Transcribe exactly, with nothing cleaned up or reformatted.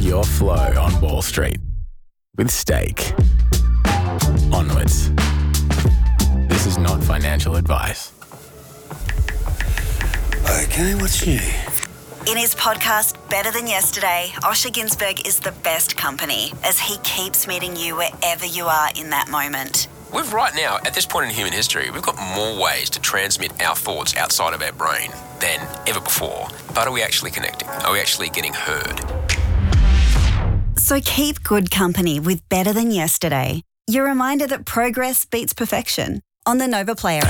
with your flow on Wall Street. With Stake. Onwards. This is not financial advice. Okay, what's new? In his podcast, Better Than Yesterday, Osher Günsberg is the best company as he keeps meeting you wherever you are in that moment. We've right now, at this point in human history, we've got more ways to transmit our thoughts outside of our brain than ever before. But are we actually connecting? Are we actually getting heard? So keep good company with Better Than Yesterday. Your reminder that progress beats perfection on the Nova Player app.